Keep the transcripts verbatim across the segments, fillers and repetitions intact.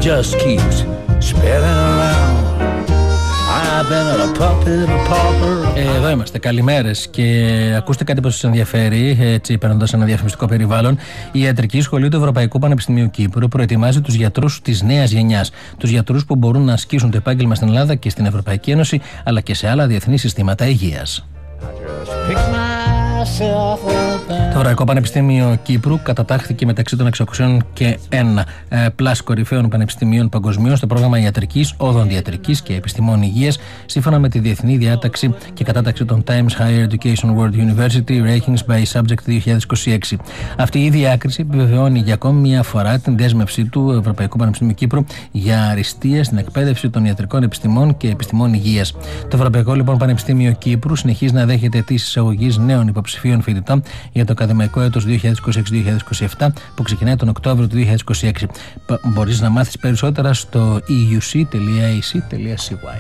just keeps spinning around. I've been a puppet, a pauper. Ε, εδώ είμαστε. Καλημέρες. Και ακούστε κάτι που σας ενδιαφέρει, έτσι παίρνοντας ένα διαφημιστικό περιβάλλον. Η Ιατρική Σχολή του Ευρωπαϊκού Πανεπιστημίου Κύπρου προετοιμάζει τους γιατρούς της νέας γενιάς. Τους γιατρούς που μπορούν να ασκήσουν το επάγγελμα στην Ελλάδα και στην Ευρωπαϊκή Ένωση, αλλά και σε άλλα διεθνή συστήματα υγείας. Το Ευρωπαϊκό Πανεπιστήμιο Κύπρου κατατάχθηκε μεταξύ των εξακόσια ένα ε, πλάς κορυφαίων πανεπιστημίων παγκοσμίων στο πρόγραμμα ιατρικής, οδοντιατρικής και επιστημών υγείας, σύμφωνα με τη διεθνή διάταξη και κατάταξη των Times Higher Education World University Rankings by Subject δύο χιλιάδες είκοσι έξι. Αυτή η διάκριση επιβεβαιώνει για ακόμη μια φορά την δέσμευση του Ευρωπαϊκού Πανεπιστημίου Κύπρου για αριστεία στην εκπαίδευση των ιατρικών επιστημών και επιστημών υγείας. Το Ευρωπαϊκό λοιπόν Πανεπιστήμιο Κύπρου συνεχίζει να δέχεται αιτήσεις εισαγωγής νέων υποψηφίων φοιτητών για το ακαδημαϊκό έτος δύο χιλιάδες είκοσι έξι δύο χιλιάδες είκοσι επτά που ξεκινάει τον Οκτώβριο του δύο χιλιάδες είκοσι έξι. Μπορείς να μάθεις περισσότερα στο ι γιου σι τελεία έι σι τελεία σι γουάι.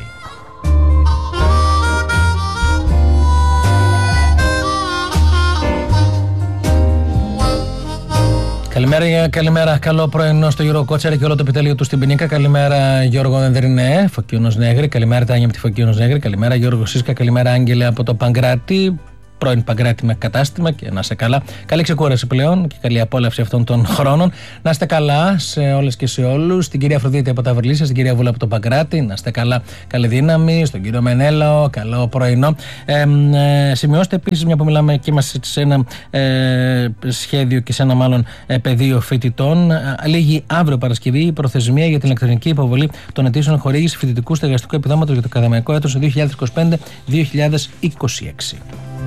Καλημέρα, καλημέρα, καλό πρωινό στο Γιώργο Κότσαρη και όλο το επιτέλειο του στην Πινίκα. Καλημέρα Γιώργο Δενδρινέ, Φωκίωνος Νέγρη. Καλημέρα Τάνια από τη Φωκίωνος Νέγρη. Καλημέρα Γιώργο Σίσκα. Καλημέρα Άγγελε από το Παγκράτη. Πρώην Παγκράτη με κατάστημα και να είστε καλά. Καλή ξεκούραση πλέον και καλή απόλαυση αυτών των χρόνων. Να είστε καλά σε όλες και σε όλους. Στην κυρία Αφροδίτη από τα Βρυλίσια, στην κυρία Βούλα από το Παγκράτη. Να είστε καλά, καλή δύναμη. Στον κύριο Μενέλαο, καλό πρωινό. Ε, ε, σημειώστε επίσης, μια που μιλάμε και είμαστε σε ένα ε, σχέδιο και σε ένα μάλλον ε, πεδίο φοιτητών. Ε, λίγη αύριο Παρασκευή η προθεσμία για την ηλεκτρονική υποβολή των αιτήσεων χορήγηση φοιτητικού στεγαστικού επιδόματος για το ακαδημαϊκό έτος δύο χιλιάδες είκοσι πέντε δύο χιλιάδες είκοσι έξι.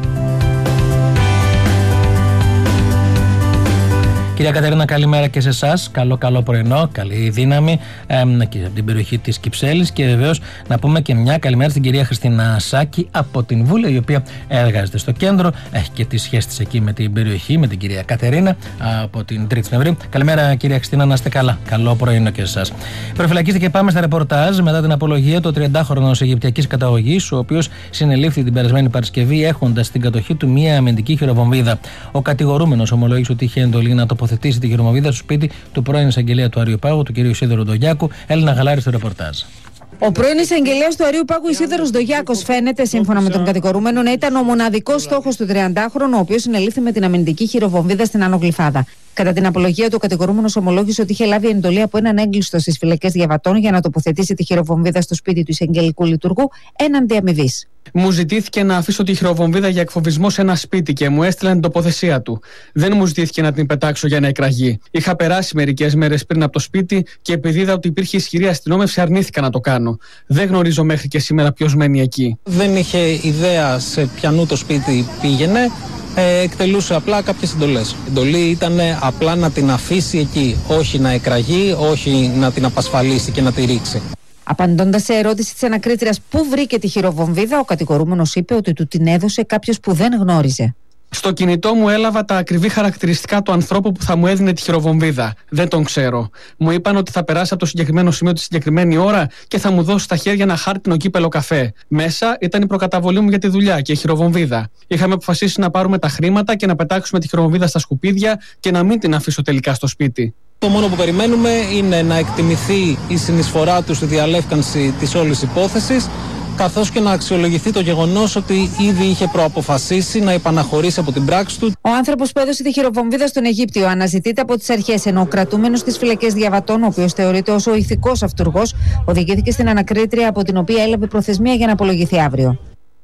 Κυρία Κατερίνα, καλημέρα και σε εσάς. Καλό, καλό πρωινό, καλή δύναμη ε, και από την περιοχή της Κυψέλης. Και βεβαίως να πούμε και μια καλημέρα στην κυρία Χριστίνα Σάκη από την Βούλα, η οποία εργάζεται στο κέντρο. Έχει και τη σχέση της εκεί με την περιοχή, με την κυρία Κατερίνα από την τρίτη Νοεμβρίου. Καλημέρα, κυρία Χριστίνα, να είστε καλά. Καλό πρωινό και σε εσάς. Προφυλακίστε και πάμε στα ρεπορτάζ μετά την απολογία του τριαντάχρονου Αιγυπτιακής καταγωγής, ο οποίος συνελήφθη την περασμένη Παρασκευή έχοντας στην κατοχή του μία αμυντική χειροβομβίδα. Ο κατηγορούμενος ομολόγησε ότι είχε εντολή να τοποθετήσει τη χειροβομβίδα στο σπίτι του πρώην εισαγγελέα του Αριού Πάγου, του κ. Ισίδωρου Ντογιάκου. Έλληνα Γαλάρη στο ρεπορτάζ. Ο πρώην εισαγγελέας του Αριού Πάγου Ισίδωρος Ντογιάκος φαίνεται, σύμφωνα με τον κατηγορούμενο, να ήταν ο μοναδικός στόχος του τριαντάχρονου, ο οποίος συνελήφθη με την αμυντική χειροβομβίδα στην Άνω Γλυφάδα. Κατά την απολογία του, ο κατηγορούμενος ομολόγησε ότι είχε λάβει εντολή από έναν έγκλειστο στις φυλακές Διαβατών για να τοποθετήσει τη χειροβομβίδα στο σπίτι του εισαγγελικού λειτουργού έναντι αμοιβής. Μου ζητήθηκε να αφήσω τη χειροβομβίδα για εκφοβισμό σε ένα σπίτι και μου έστειλαν την τοποθεσία του. Δεν μου ζητήθηκε να την πετάξω για να εκραγεί. Είχα περάσει μερικές μέρες πριν από το σπίτι και επειδή είδα ότι υπήρχε ισχυρή αστυνόμευση, αρνήθηκα να το κάνω. Δεν γνωρίζω μέχρι και σήμερα ποιος μένει εκεί. Δεν είχε ιδέα σε ποιανού το σπίτι πήγαινε. Ε, εκτελούσε απλά κάποιες εντολές. Η εντολή ήταν απλά να την αφήσει εκεί, όχι να εκραγεί, όχι να την απασφαλίσει και να τη ρίξει. Απαντώντας σε ερώτηση της ανακρίτριας πού βρήκε τη χειροβομβίδα, ο κατηγορούμενος είπε ότι του την έδωσε κάποιος που δεν γνώριζε. Στο κινητό μου έλαβα τα ακριβή χαρακτηριστικά του ανθρώπου που θα μου έδινε τη χειροβομβίδα. Δεν τον ξέρω. Μου είπαν ότι θα περάσει από το συγκεκριμένο σημείο τη συγκεκριμένη ώρα και θα μου δώσει στα χέρια ένα χάρτινο κύπελο καφέ. Μέσα ήταν η προκαταβολή μου για τη δουλειά και η χειροβομβίδα. Είχαμε αποφασίσει να πάρουμε τα χρήματα και να πετάξουμε τη χειροβομβίδα στα σκουπίδια και να μην την αφήσω τελικά στο σπίτι. Το μόνο που περιμένουμε είναι να εκτιμηθεί η συνεισφορά του στη διαλεύκανση της όλης υπόθεσης, καθώς και να αξιολογηθεί το γεγονός ότι ήδη είχε προαποφασίσει να επαναχωρήσει από την πράξη του. Ο άνθρωπος που έδωσε τη χειροβομβίδα στον Αιγύπτιο αναζητείται από τις αρχές, ενώ ο κρατούμενος στις φυλακές Διαβατών, ο οποίος θεωρείται ως ο ηθικός αυτούργος, οδηγήθηκε στην ανακρίτρια από την οποία έλαβε προθεσμία για να απολογηθεί αύριο.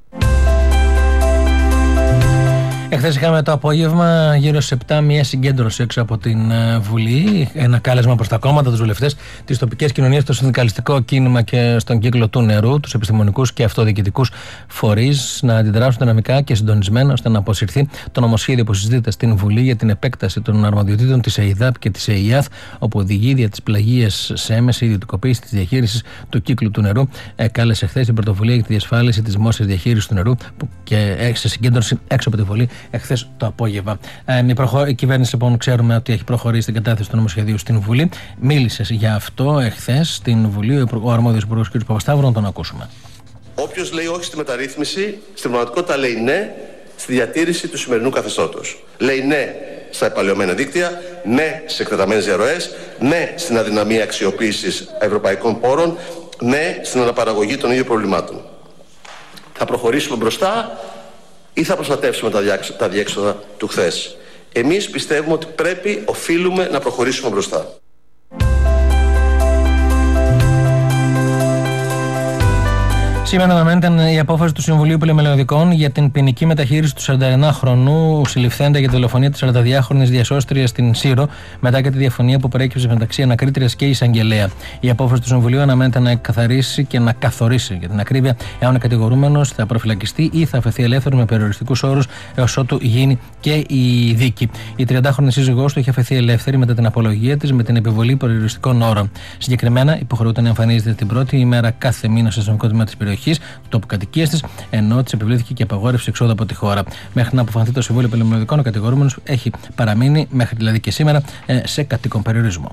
Εχθές είχαμε το απόγευμα γύρω στις επτά μια συγκέντρωση έξω από την Βουλή. Ένα κάλεσμα προς τα κόμματα, τους βουλευτές, τις τοπικές κοινωνίες, το συνδικαλιστικό κίνημα και στον κύκλο του νερού, τους επιστημονικούς και αυτοδιοικητικούς φορείς να αντιδράσουν δυναμικά και συντονισμένα ώστε να αποσυρθεί το νομοσχέδιο που συζητείται στην Βουλή για την επέκταση των αρμοδιοτήτων της ΕΙΔΑΠ και της ΕΙΑΘ, όπου οδηγεί δια της πλαγίας σε έμεση ιδιωτικοποίηση της διαχείρισης του κύκλου του νερού. Ε, κάλεσε χθες την πρωτοβουλία για τη διασφάλιση της δημόσιας διαχείρισης του νερού που και σε συγκέντρωση έξω από τη Βουλή εχθές το απόγευμα. Ε, η, προχω... η κυβέρνηση, λοιπόν, ξέρουμε ότι έχει προχωρήσει στην κατάθεση του νομοσχεδίου στην Βουλή. Μίλησε για αυτό εχθές στην Βουλή ο, ο αρμόδιος υπουργός κ. Παπασταύρου, να τον ακούσουμε. Όποιος λέει όχι στη μεταρρύθμιση, στην πραγματικότητα λέει ναι στη διατήρηση του σημερινού καθεστώτος. Λέει ναι στα επαλαιωμένα δίκτυα, ναι στις εκτεταμένες διαρροές, ναι στην αδυναμία αξιοποίησης ευρωπαϊκών πόρων, ναι στην αναπαραγωγή των ίδιων προβλημάτων. Θα προχωρήσουμε μπροστά ή θα προστατεύσουμε τα, διά, τα διέξοδα του χθες? Εμείς πιστεύουμε ότι πρέπει, οφείλουμε να προχωρήσουμε μπροστά. Σήμερα αναμένεται η απόφαση του Συμβουλίου Πολυμελωδικών για την ποινική μεταχείριση του σαρανταεννάχρονου συλληφθέντα για τη δολοφονία της σαρανταδυάχρονης διασώστριας στην Σύρο, μετά και τη διαφωνία που προέκυψε μεταξύ ανακρίτριας και εισαγγελέα. Η απόφαση του Συμβουλίου αναμένεται να εκκαθαρίσει και να καθορίσει, για την ακρίβεια, εάν ο κατηγορούμενος θα προφυλακιστεί ή θα αφαιθεί ελεύθερο με περιοριστικούς όρους έως ότου γίνει και η δίκη. Η τριαντάχρονη σύζυγός του είχε αφαιθεί ελεύθερη μετά την απολογία της με την επιβολή περιοριστικών όρων. Συγκεκριμένα, υποχρεούται να εμφανίζεται την πρώτη ημέρα κάθε μήνα στο αστυνομικό τμήμα της περιοχής, του τόπου κατοικίας της, ενώ της επιβλήθηκε και απαγόρευση εξόδου από τη χώρα. Μέχρι να αποφανθεί το Συμβούλιο Πολυμελωδικών, ο κατηγορούμενος έχει παραμείνει, μέχρι δηλαδή και σήμερα, σε κατοίκον περιορισμό.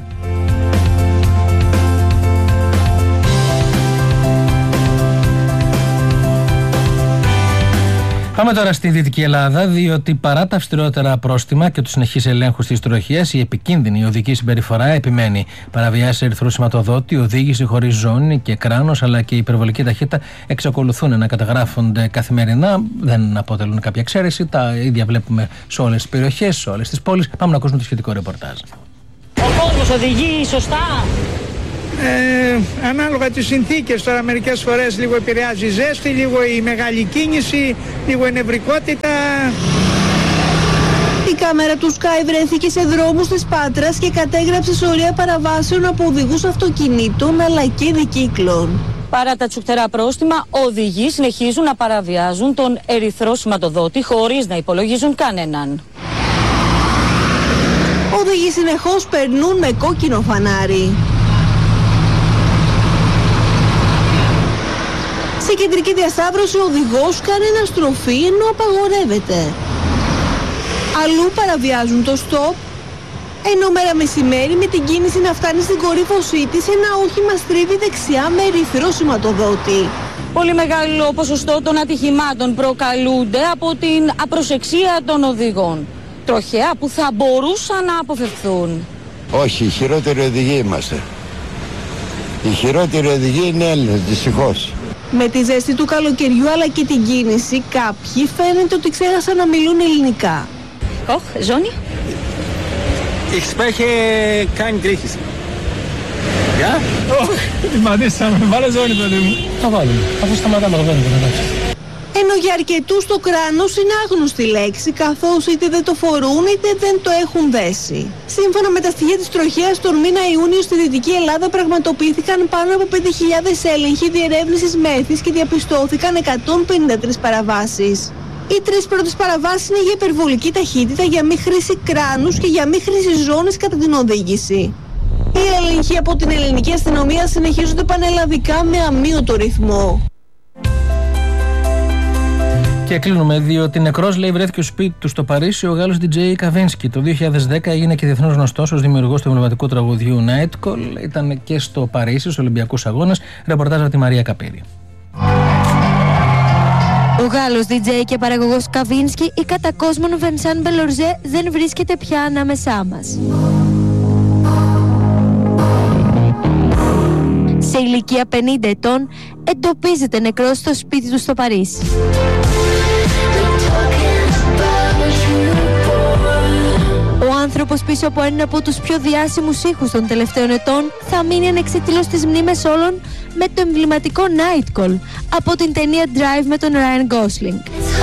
Πάμε τώρα στη Δυτική Ελλάδα, διότι παρά τα αυστηρότερα πρόστιμα και του συνεχείς ελέγχους της τροχίας, η επικίνδυνη οδική συμπεριφορά επιμένει. Παραβιάσεις ερυθρού σηματοδότη, οδήγηση χωρίς ζώνη και κράνος, αλλά και υπερβολική ταχύτητα εξακολουθούν να καταγράφονται καθημερινά. Δεν αποτελούν κάποια εξαίρεση. Τα ίδια βλέπουμε σε όλες τις περιοχές, σε όλες τις πόλεις. Πάμε να ακούσουμε το σχετικό ρεπορτάζ. Ο κόσμος οδηγεί σωστά. Ε, ανάλογα τις συνθήκες, τώρα μερικές φορές λίγο επηρεάζει η ζέστη, λίγο η μεγάλη κίνηση, λίγο η νευρικότητα. Η κάμερα του Sky βρέθηκε σε δρόμους της Πάτρας και κατέγραψε σωρία παραβάσεων από οδηγούς αυτοκινήτων αλλά και δικύκλων. Παρά τα τσουχτερά πρόστιμα, οδηγοί συνεχίζουν να παραβιάζουν τον ερυθρό σηματοδότη χωρίς να υπολογίζουν κανέναν. Οδηγοί συνεχώς περνούν με κόκκινο φανάρι. Σε κεντρική διασταύρωση ο οδηγός κάνει αναστροφή ενώ απαγορεύεται. Αλλού παραβιάζουν το stop, ενώ μέρα μεσημέρι με την κίνηση να φτάνει στην κορύφωσή της ένα όχημα στρίβει δεξιά με ερυθρό σηματοδότη. Πολύ μεγάλο ποσοστό των ατυχημάτων προκαλούνται από την απροσεξία των οδηγών. Τροχαία που θα μπορούσαν να αποφευθούν. Όχι, οι χειρότεροι οδηγοί είμαστε. Οι χειρότεροι οδηγοί είναι Έλληνες, δυστυχώς. Με τη ζέστη του καλοκαιριού αλλά και την κίνηση, κάποιοι φαίνεται ότι ξέχασαν να μιλούν ελληνικά. Koch, Johnny? Ich spreche kein Griechisch. Ja? Μαντήσαμε, βάλε Johnny παιδί μου. Θα βάλουμε, αφού σταματάμε το βέλο, εντάξει. Ενώ για αρκετούς το κράνος είναι άγνωστη λέξη, καθώς είτε δεν το φορούν είτε δεν το έχουν δέσει. Σύμφωνα με τα στοιχεία της τροχέας, τον μήνα Ιούνιο στη Δυτική Ελλάδα πραγματοποιήθηκαν πάνω από πέντε χιλιάδες έλεγχοι διερεύνησης μέθης και διαπιστώθηκαν εκατόν πενήντα τρεις παραβάσεις. Οι τρεις πρώτες παραβάσεις είναι για υπερβολική ταχύτητα, για μη χρήση κράνους και για μη χρήση ζώνης κατά την οδήγηση. Οι έλεγχοι από την ελληνική αστυνομία συνεχίζονται πανελλαδικά με αμείωτο ρυθμό. Και κλείνουμε, διότι νεκρός, λέει, βρέθηκε στο σπίτι του στο Παρίσι ο Γάλλος ντι τζέι Καβίνσκι. Το δύο χιλιάδες δέκα έγινε και διεθνώς γνωστός ως δημιουργός του εμβληματικού τραγουδιού Nightcall. Ήταν και στο Παρίσι, στους Ολυμπιακούς Αγώνες. Ρεπορτάζ από τη Μαρία Καπήρη. Ο Γάλλος ντι τζέι και παραγωγός Καβίνσκι, η κατά κόσμον Βενσάν Μπελορζέ, δεν βρίσκεται πια ανάμεσά μας. Σε ηλικία πενήντα ετών εντοπίζεται νεκρός στο σπίτι του στο Παρίσι. Ο άνθρωπος πίσω από έναν από τους πιο διάσημους ήχους των τελευταίων ετών θα μείνει ανεξίτηλος στις μνήμες όλων με το εμβληματικό Nightcall από την ταινία Drive με τον Ryan Gosling.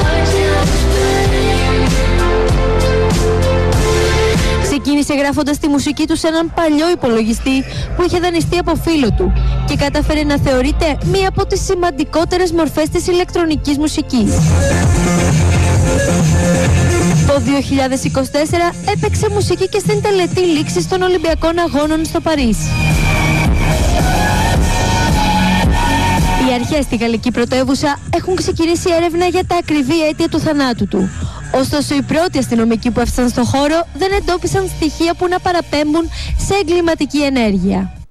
Ξεκίνησε γράφοντας τη μουσική του σε έναν παλιό υπολογιστή που είχε δανειστεί από φίλο του και κατάφερε να θεωρείται μία από τις σημαντικότερες μορφές της ηλεκτρονικής μουσικής. Το δύο χιλιάδες είκοσι τέσσερα έπαιξε μουσική και στην τελετή λήξης των Ολυμπιακών Αγώνων στο Παρίσι. Οι αρχές στη γαλλική πρωτεύουσα έχουν ξεκινήσει έρευνα για τα ακριβή αίτια του θανάτου του. Ωστόσο, οι πρώτοι αστυνομικοί που έφτασαν στο χώρο δεν εντόπισαν στοιχεία που να παραπέμπουν σε εγκληματική ενέργεια.